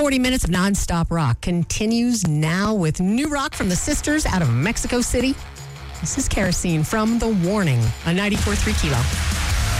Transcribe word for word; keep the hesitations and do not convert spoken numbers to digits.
forty minutes of nonstop rock continues now with new rock from the sisters out of Mexico City. This is Kerosene from The Warning on ninety-four point three Kilo.